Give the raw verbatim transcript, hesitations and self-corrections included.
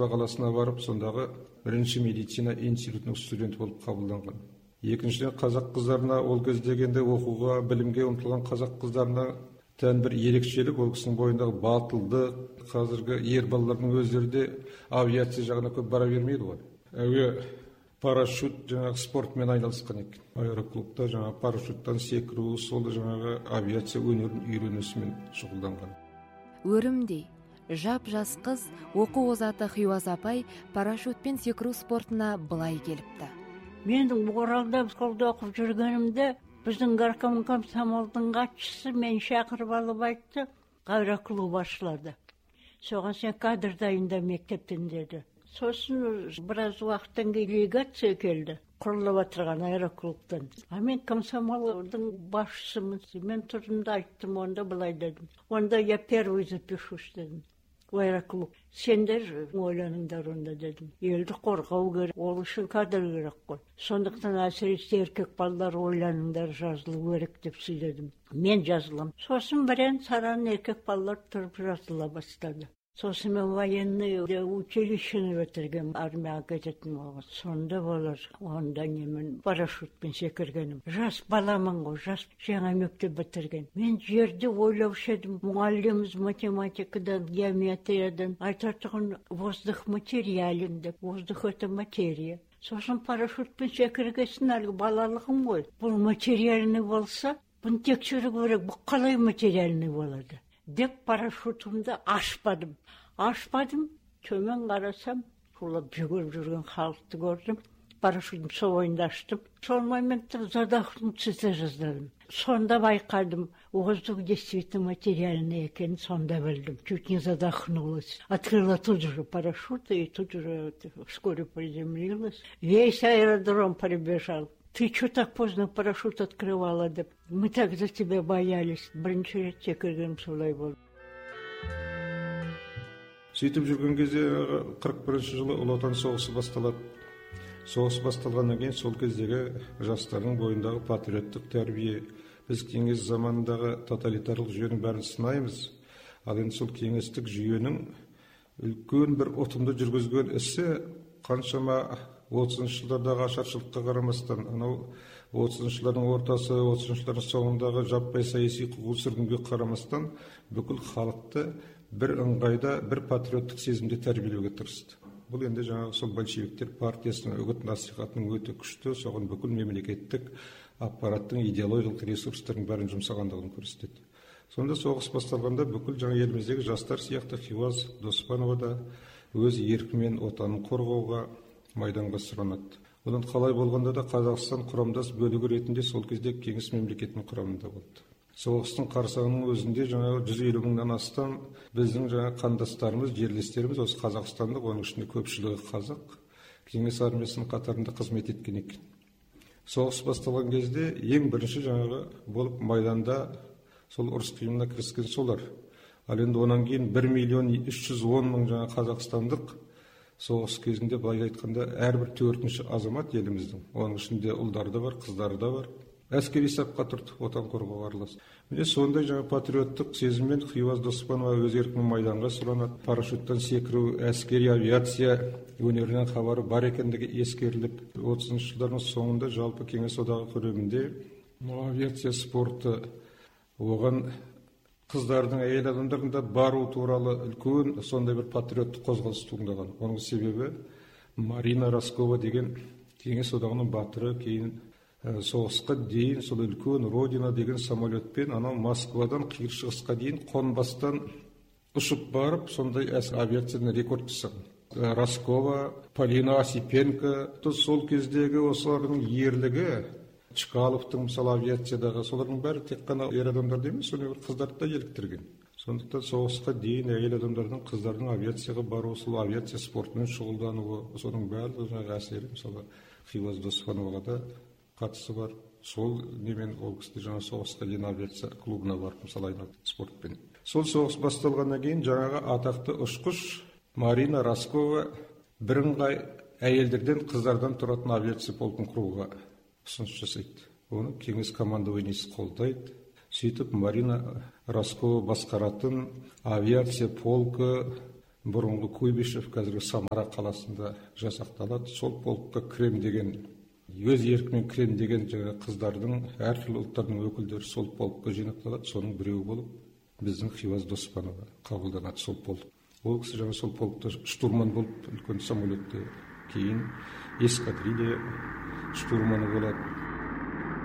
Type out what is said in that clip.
Москва қаласына барып, сондағы бірінші медицина институтының студенті болып қабылданған. Екіншіден, қазақ қыздарына ол кездегенде оқуға, білімге ұмтылған қазақ қыздарына тән бір ерекшелік, ол кісінің бойындағы батылдық. Қазіргі ер балалардың өздері де авиация жағына көп бара бермейді ғой. Әуе парашют жаңағы спортмен айналысқан екен. Аэроклубта жаңағы парашюттан секіру, сол жаңағы авиация өнерін үйренісімен шұғылданған. Өрімдей жап жас қыз оқу озаты Хиуаз апай парашютпен секіру спортына былай келіпті. Мен Оралда школда оқып жүргенімде біздің горком комсомолдың хатшысы мен шақырып алып айтты, аэроклуб ашылады. Соған сен кадр дайында мектептен деді. Сосын біраз уақыттан кейін делегация келді, құрылып отырған аэроклубтан. А мен комсомолдың басшысымын. Мен тұрдым да айттым, онда былай дедім. Онда я первый запишусь дедім. Аэроклуб. Сендер ойланыңдар онда дедім. Елді қорғау керек, ол үшін кадр керек қой. Сондықтан әсіресе еркек балалар ойланыңдар, жазылу керек деп сөйледім. Мен жазылам. Сосын бірен саран еркек балалар тұрып жазыла бастады. Сосын мен военный училищені бітіргем, армияға кететін болған. Сонда болар, онда немен парашютпен секіргенім. Жас баламын ғой, жас жаңа мектеп бітірген. Мен жерде ойлаушы едім, мұғаліміміз математикадан, геометриядан айтатұғын воздух материален деп, воздух это материя. Сосын парашютпен секіргесін әлгі балалығым ғой. Бұл материальный болса, бұны тексеру керек, бұл қалай материальный болады? Деп парашютымды ашпадым. Ашпадым, төмен қарасам, шулап жүгіріп жүрген халықты көрдім. Парашютым сол ойында аштым. Сол моментте задохнуться жаздадым. Сонда байқадым, воздух действительно материальный екенін сонда білдім. Чуть не задохнулась. Открыла тут же парашют, и тут же вскоре приземлилась. Весь аэродром прибежал. Ты что так поздно парашют открывала? Да? Мы так за тебя боялись. Бірінші рет секіргенім солай болды. Сөйтіп жүрген кезде қырық бірінші жылы Ұлы Отан соғысы басталады. Соғыс басталғаннан кейін сол кездегі жастардың бойындағы патриоттық тәрбие. Біз кеңес заманындағы тоталитарлық жүйенің бәрін сынаймыз. Ал енді сол кеңестік жүйенің үлкен бір ұтымды жүргізген ісі қаншама отызыншы жылдардағы ашаршылыққа қарамастан, анау отызыншы жылдардың ортасы, отызыншы жылдардың соңындағы жаппай саяси қуғын-сүргінге қарамастан бүкіл халықты бір ыңғайда, бір патриоттық сезімде тәрбиелеуге тырысты. Бұл енді жаңағы сол большевиктер партиясының үгіт насихатының өте күшті, соған бүкіл мемлекеттік аппараттың идеологиялық ресурстардың бәрін жұмсағандығын көрсетеді. Сонда соғыс басталғанда бүкіл жаңа еліміздегі жастар сияқты Хиуаз Доспанова да өз еркімен отанын қорғауға майданға сұранады. Одан қалай болғанда да Қазақстан құрамдас бөлігі ретінде сол кезде кеңес мемлекетінің құрамында болды. Соғыстың қарсаңының өзінде жаңағы жүз елу мыңнан астам біздің жаңа қандастарымыз, жерлестеріміз осы қазақстандық, оның ішінде көпшілігі қазақ, кеңес армиясының қатарында қызмет еткен екен. Соғыс басталған кезде ең бірінші жаңағы болып майданда сол ұрыс қимылына кіріскен солар. Ал енді онан кейін бір миллион үш жүз он мың жаңа қазақстандық соғыс кезінде былай айтқанда әрбір төртінші азамат еліміздің, оның ішінде ұлдары да бар, қыздары да бар, әскери сапқа тұрды, отан қорғауға араласты. Міне сондай жаңа патриоттық сезіммен Хиуаз Доспанова өз еркімен майданға сұранады. Парашюттан секіру, әскери авиация өнерінен хабары бар екендігі ескеріліп, отызыншы жылдардың соңында жалпы кеңес одағы құрамында авиация спорты, оған қыздардың, әйел адамдардың да бару туралы үлкен сондай бір патриоттық қозғалыс туындаған. Оның себебі Марина Роскова деген кеңес одағының батыры, кейін соғысқа дейін сол үлкен Родина деген самолетпен анау Москвадан қиыр шығысқа дейін қонбастан ұшып барып, сондай авиацияны рекорд жасаған. Роскова, Полина Осипенко, сол кездегі осылардың ерлігі, Чкаловтың мысалы авиациядағы, солардың бәрі тек қана ер адамдар емес, соны бір қыздарды да еліктірген. Сондықтан соғысқа дейін әйел адамдардың, қыздардың авиацияға баруы, сол авиация спортымен шұғылдануы, соның барлығы жаңағы әсері, мысалы Хиуаз Доспановаға да қатысы бар. Сол немен ол кісі жаңа соғысқа дейін авиация клубына барып, мысалы айналды спортпен. Сол соғыс басталғаннан кейін жаңағы атақты ұшқыш Марина Роскова бірыңғай әйелдерден, қыздардан тұратын авиация полкын құруға ұсыныс жасайды. Оны кеңес командованиесі қолдайды. Сөйтіп Марина Роскова басқаратын авиация полкі бұрынғы Куйбышев, қазіргі Самара қаласында жасақталады. Сол полкқа кірем деген, өз еркімен кірем деген жаңа қыздардың, әртүрлі ұлттардың өкілдері сол полкқа жинақталады. Соның біреуі болып біздің Хиуаз Доспанова қабылданады сол полк. Ол кісі жаңа сол полкта штурман болып үлкен самолетте, кейін эскадрилья штурманы болады.